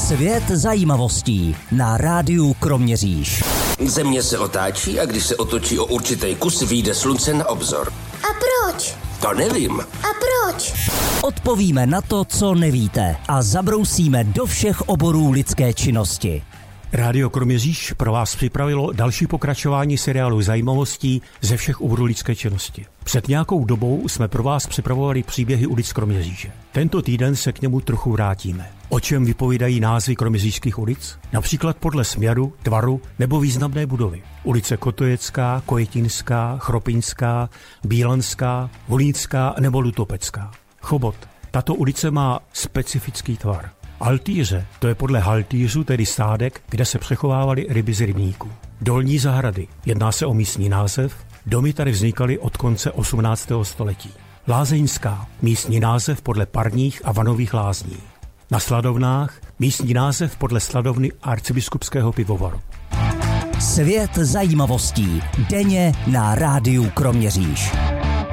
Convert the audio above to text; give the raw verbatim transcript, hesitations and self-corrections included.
Svět zajímavostí na rádiu Kroměříž. Země se otáčí a když se otočí o určitý kus, vyjde slunce na obzor. A proč? To nevím. A proč? Odpovíme na to, co nevíte a zabrousíme do všech oborů lidské činnosti. Rádio Kroměříž pro vás připravilo další pokračování seriálu zajímavostí ze všech oborů lidské činnosti. Před nějakou dobou jsme pro vás připravovali příběhy ulic Kroměříže. Tento týden se k němu trochu vrátíme. O čem vypovídají názvy kroměřížských ulic? Například podle směru, tvaru nebo významné budovy. Ulice Kotojecká, Kojetinská, Chropinská, Bílanská, Volínská nebo Lutopecká. Chobot. Tato ulice má specifický tvar. Altýře, to je podle haltýřů, tedy stádek, kde se přechovávaly ryby z rybníků. Dolní zahrady, jedná se o místní název, domy tady vznikaly od konce osmnáctého století. Lázeňská, místní název podle parních a vanových lázní. Na Sladovnách, místní název podle sladovny arcibiskupského pivovaru. Svět zajímavostí denně na rádiu Kroměříž.